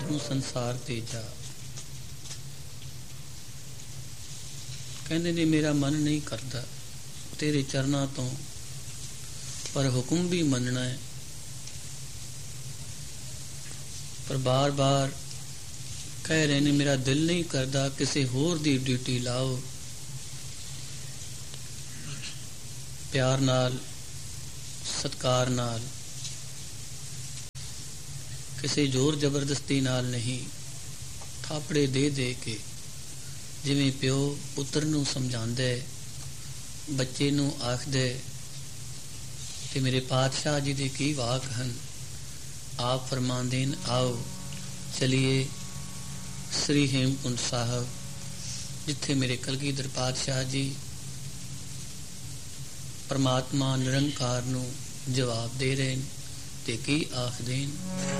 तू संसार ते जा। कहंदे ने मेरा मन नहीं करता तेरे चरना तो, पर हुक्म भी मनना है। पर बार बार कह रहे ने मेरा दिल नहीं करता किसी होर दी ड्यूटी लाओ। प्यार नाल सत्कार नाल, किसी जोर जबरदस्ती नाल नहीं, थापड़े दे दे के जिवें प्यो पुत्र नूं समझांदा है, बच्चे नूं आखदे। ते मेरे पातशाह जी दे की वाक हन। आप फरमांदे न आओ चलिए श्री हेमकुंड साहब, जिथे मेरे कलगीधर पातशाह जी परमात्मा निरंकार नूं जवाब दे रहे हैं ते की आखदे न।